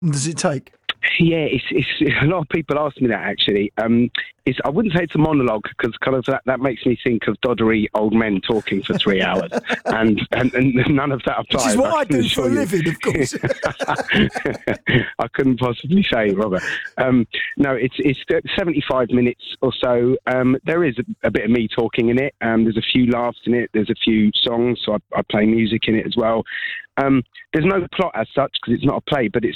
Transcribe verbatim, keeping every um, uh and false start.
Does it take? Yeah, it's, it's a lot of people ask me that actually. Um, it's I wouldn't say it's a monologue because kind of that, that makes me think of doddery old men talking for three hours, and, and and none of that applies. Which is what I, I do for a you. living, of course. I couldn't possibly say, Robert. Um, no, it's it's seventy-five minutes or so. Um, there is a, a bit of me talking in it. Um, there's a few laughs in it. There's a few songs, so I, I play music in it as well. Um, there's no plot as such because it's not a play, but it's